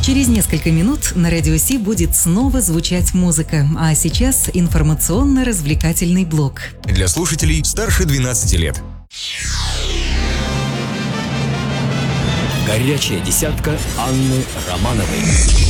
Через несколько минут на Радио Си будет снова звучать музыка, а сейчас информационно-развлекательный блок. Для слушателей старше 12 лет. Горячая десятка Анны Романовой.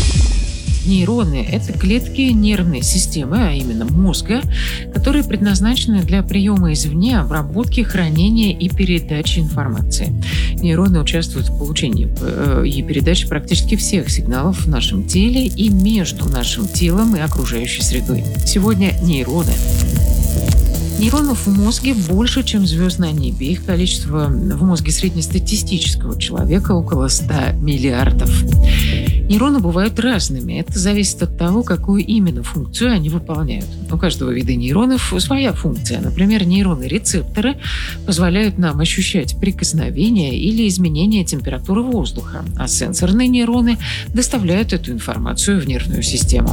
Нейроны – это клетки нервной системы, а именно мозга, которые предназначены для приема извне, обработки, хранения и передачи информации. Нейроны участвуют в получении и передаче практически всех сигналов в нашем теле и между нашим телом и окружающей средой. Сегодня нейроны. Нейронов в мозге больше, чем звезд на небе. Их количество в мозге среднестатистического человека около 100 миллиардов. Нейроны бывают разными. Это зависит от того, какую именно функцию они выполняют. У каждого вида нейронов своя функция. Например, нейроны-рецепторы позволяют нам ощущать прикосновение или изменение температуры воздуха, а сенсорные нейроны доставляют эту информацию в нервную систему.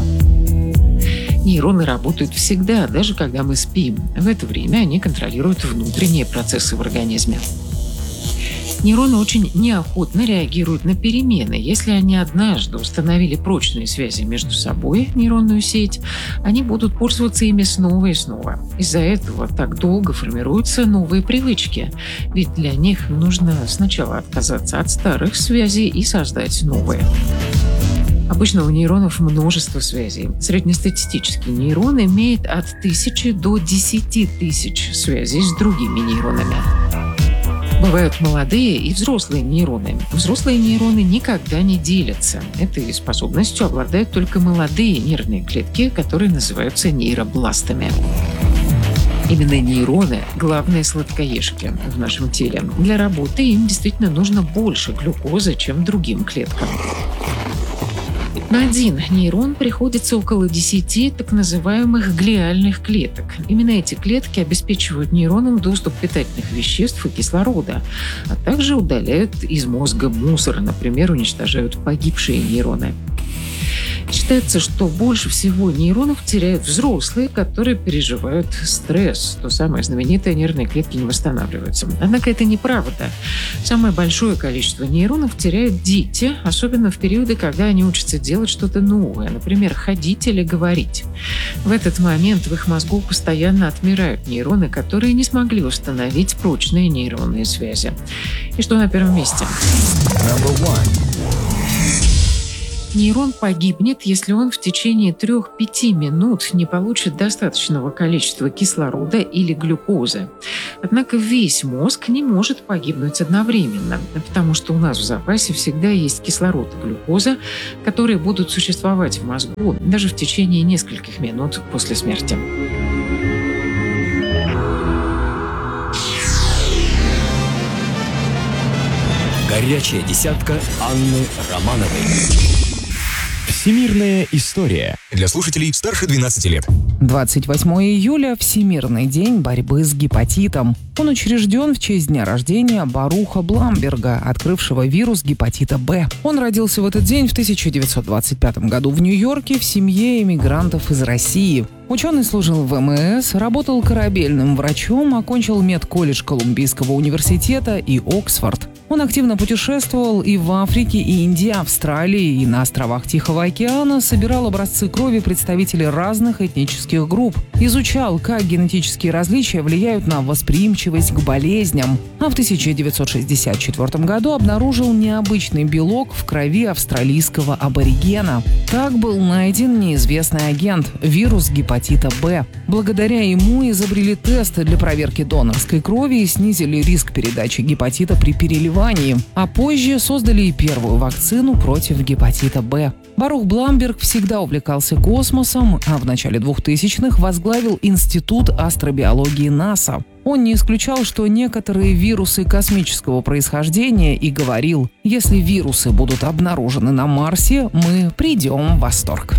Нейроны работают всегда, даже когда мы спим. В это время они контролируют внутренние процессы в организме. Нейроны очень неохотно реагируют на перемены. Если они однажды установили прочные связи между собой, нейронную сеть, они будут пользоваться ими снова и снова. Из-за этого так долго формируются новые привычки. Ведь для них нужно сначала отказаться от старых связей и создать новые. Обычно у нейронов множество связей. Среднестатистический нейрон имеет от 1000 до 10 тысяч связей с другими нейронами. Бывают молодые и взрослые нейроны. Взрослые нейроны никогда не делятся. Этой способностью обладают только молодые нервные клетки, которые называются нейробластами. Именно нейроны – главные сладкоежки в нашем теле. Для работы им действительно нужно больше глюкозы, чем другим клеткам. На один нейрон приходится около 10 так называемых глиальных клеток. Именно эти клетки обеспечивают нейронам доступ питательных веществ и кислорода, а также удаляют из мозга мусор, например, уничтожают погибшие нейроны. Считается, что больше всего нейронов теряют взрослые, которые переживают стресс. То самое знаменитое, нервные клетки не восстанавливаются. Однако это неправда. Самое большое количество нейронов теряют дети, особенно в периоды, когда они учатся делать что-то новое, например, ходить или говорить. В этот момент в их мозгу постоянно отмирают нейроны, которые не смогли установить прочные нейронные связи. И что на первом месте? Нейрон погибнет, если он в течение 3-5 минут не получит достаточного количества кислорода или глюкозы. Однако весь мозг не может погибнуть одновременно, потому что у нас в запасе всегда есть кислород и глюкоза, которые будут существовать в мозгу даже в течение нескольких минут после смерти. Горячая десятка Анны Романовой. Всемирная история. Для слушателей старше 12 лет. 28 июля – Всемирный день борьбы с гепатитом. Он учрежден в честь дня рождения Баруха Бламберга, открывшего вирус гепатита Б. Он родился в этот день в 1925 году в Нью-Йорке в семье эмигрантов из России. Ученый служил в ВМС, работал корабельным врачом, окончил медколледж Колумбийского университета и Оксфорд. Он активно путешествовал и в Африке, и Индии, Австралии, и на островах Тихого океана, собирал образцы крови представителей разных этнических групп, изучал, как генетические различия влияют на восприимчивость к болезням, а в 1964 году обнаружил необычный белок в крови австралийского аборигена. Так был найден неизвестный агент – вирус гепатита Б. Благодаря ему изобрели тесты для проверки донорской крови и снизили риск передачи гепатита при переливании, а позже создали и первую вакцину против гепатита Б. Барух Бламберг всегда увлекался космосом, а в начале 2000-х возглавил Институт астробиологии НАСА. Он не исключал, что некоторые вирусы космического происхождения, и говорил: если вирусы будут обнаружены на Марсе, мы придем в восторг.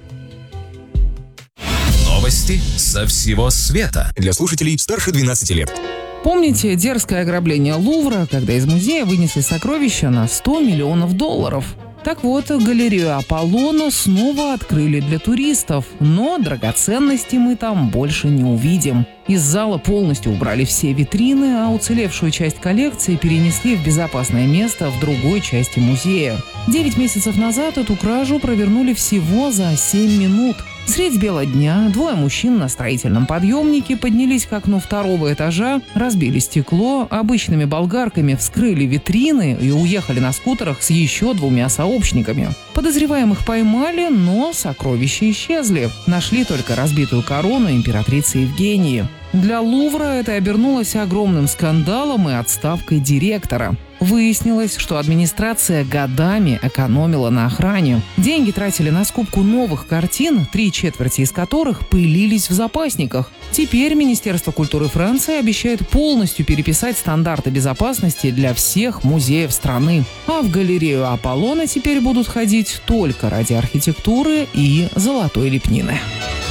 Новости со всего света. Для слушателей старше 12 лет. Помните дерзкое ограбление Лувра, когда из музея вынесли сокровища на $100 миллионов? Так вот, галерею Аполлона снова открыли для туристов, но драгоценностей мы там больше не увидим. Из зала полностью убрали все витрины, а уцелевшую часть коллекции перенесли в безопасное место в другой части музея. 9 месяцев назад эту кражу провернули всего за 7 минут. Средь бела дня 2 мужчин на строительном подъемнике поднялись к окну 2-го этажа, разбили стекло, обычными болгарками вскрыли витрины и уехали на скутерах с еще 2 сообщниками. Подозреваемых поймали, но сокровища исчезли. Нашли только разбитую корону императрицы Евгении. Для Лувра это обернулось огромным скандалом и отставкой директора. Выяснилось, что администрация годами экономила на охране. Деньги тратили на скупку новых картин, 3/4 из которых пылились в запасниках. Теперь Министерство культуры Франции обещает полностью переписать стандарты безопасности для всех музеев страны. А в галерею Аполлона теперь будут ходить только ради архитектуры и золотой лепнины.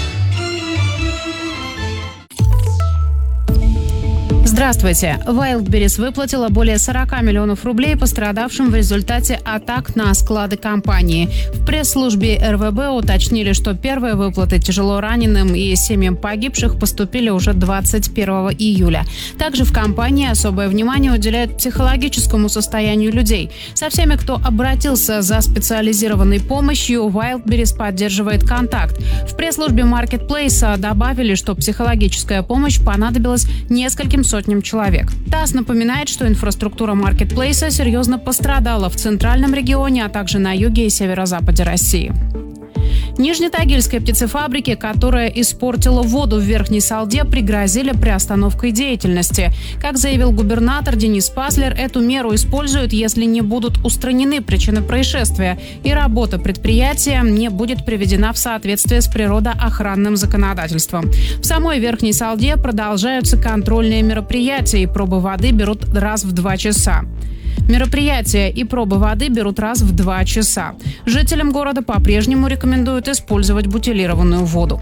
Здравствуйте. Wildberries выплатила более 40 миллионов рублей пострадавшим в результате атак на склады компании. В пресс-службе РВБ уточнили, что первые выплаты тяжело раненым и семьям погибших поступили уже 21 июля. Также в компании особое внимание уделяют психологическому состоянию людей. Со всеми, кто обратился за специализированной помощью, Wildberries поддерживает контакт. В пресс-службе Marketplace добавили, что психологическая помощь понадобилась нескольким сотням человек. ТАСС напоминает, что инфраструктура маркетплейса серьезно пострадала в центральном регионе, а также на юге и северо-западе России. Нижнетагильской птицефабрике, которая испортила воду в Верхней Салде, пригрозили приостановкой деятельности. Как заявил губернатор Денис Паслер, эту меру используют, если не будут устранены причины происшествия, и работа предприятия не будет приведена в соответствие с природоохранным законодательством. В самой Верхней Салде продолжаются контрольные мероприятия, и пробы воды берут раз в 2 часа. Мероприятия и пробы воды берут раз в 2 часа. Жителям города по-прежнему рекомендуют использовать бутилированную воду.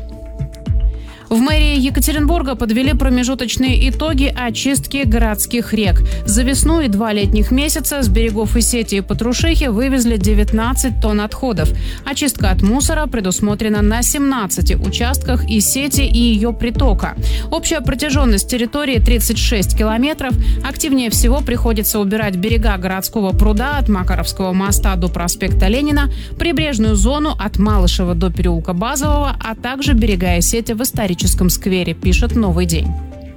В мэрии Екатеринбурга подвели промежуточные итоги очистки городских рек. За весну и 2 летних месяца с берегов Исети и Патрушихи вывезли 19 тонн отходов. Очистка от мусора предусмотрена на 17 участках Исети и ее притока. Общая протяженность территории 36 километров. Активнее всего приходится убирать берега городского пруда от Макаровского моста до проспекта Ленина, прибрежную зону от Малышева до переулка Базового, а также берега Исети в историческом сквере, пишет «Новый день».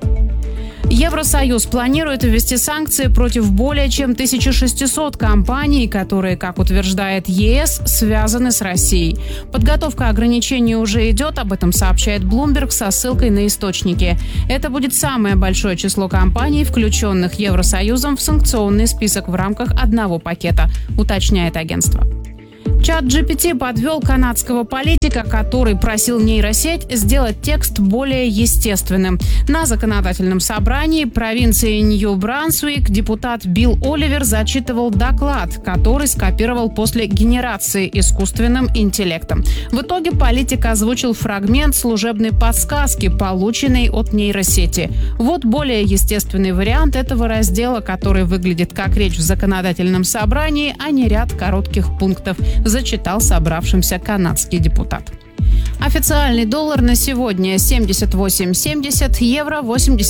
Евросоюз планирует ввести санкции против более чем 1600 компаний, которые, как утверждает ЕС, связаны с Россией. Подготовка ограничений уже идет, об этом сообщает Bloomberg со ссылкой на источники. Это будет самое большое число компаний, включенных Евросоюзом в санкционный список в рамках одного пакета, уточняет агентство. ChatGPT подвел канадского политика, который просил нейросеть сделать текст более естественным. На законодательном собрании провинции Нью-Брансуик депутат Билл Оливер зачитывал доклад, который скопировал после генерации искусственным интеллектом. В итоге политик озвучил фрагмент служебной подсказки, полученной от нейросети. Вот более естественный вариант этого раздела, который выглядит как речь в законодательном собрании, а не ряд коротких пунктов, зачитал собравшимся канадский депутат. Официальный доллар на сегодня 78.70, евро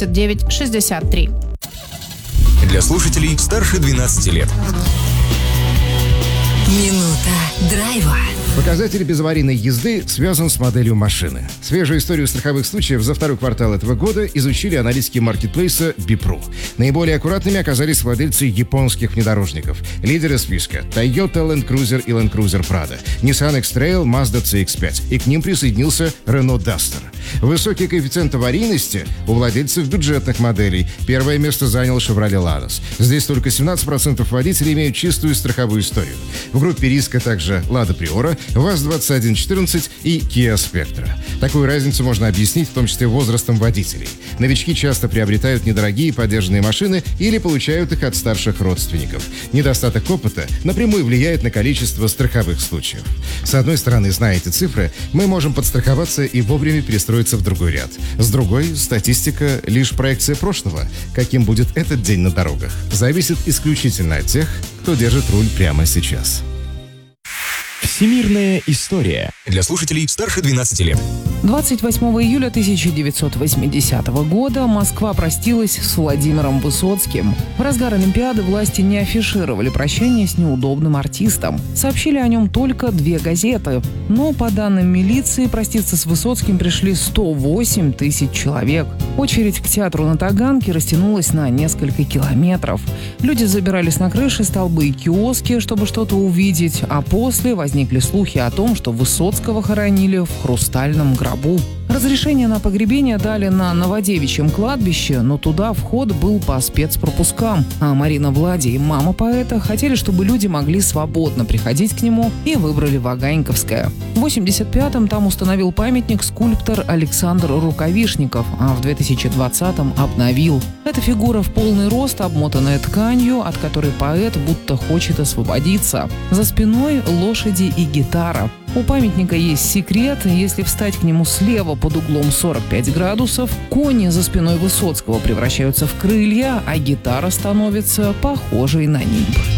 89.63. Для слушателей старше 12 лет. Минута драйва. Показатель безаварийной езды связан с моделью машины. Свежую историю страховых случаев за 2-й квартал этого года изучили аналитики маркетплейса Bipro. Наиболее аккуратными оказались владельцы японских внедорожников. Лидеры списка – Toyota Land Cruiser и Land Cruiser Prado, Nissan X-Trail, Mazda CX-5. И к ним присоединился Renault Duster. Высокий коэффициент аварийности у владельцев бюджетных моделей. Первое место занял Chevrolet Lanos. Здесь только 17% водителей имеют чистую страховую историю. В группе риска также Lada Priora, ВАЗ-2114 и Kia Spectra. Такую разницу можно объяснить в том числе возрастом водителей. Новички часто приобретают недорогие подержанные машины или получают их от старших родственников. Недостаток опыта напрямую влияет на количество страховых случаев. С одной стороны, зная эти цифры, мы можем подстраховаться и вовремя перестроиться в другой ряд. С другой, статистика — лишь проекция прошлого. Каким будет этот день на дорогах, зависит исключительно от тех, кто держит руль прямо сейчас. Всемирная история. Для слушателей старше 12 лет. 28 июля 1980 года Москва простилась с Владимиром Высоцким. В разгар Олимпиады власти не афишировали прощание с неудобным артистом. Сообщили о нем только 2 газеты. Но, по данным милиции, проститься с Высоцким пришли 108 тысяч человек. Очередь к театру на Таганке растянулась на несколько километров. Люди забирались на крыши, столбы и киоски, чтобы что-то увидеть, а после возникли слухи о том, что Высоцкого хоронили в хрустальном гробу. Разрешение на погребение дали на Новодевичьем кладбище, но туда вход был по спецпропускам. А Марина Влади и мама поэта хотели, чтобы люди могли свободно приходить к нему, и выбрали Ваганьковское. В 1985-м там установил памятник скульптор Александр Рукавишников, а в 2020-м обновил. Эта фигура в полный рост, обмотанная тканью, от которой поэт будто хочет освободиться. За спиной лошади и гитара. У памятника есть секрет. Если встать к нему слева под углом 45 градусов, кони за спиной Высоцкого превращаются в крылья, а гитара становится похожей на нимб.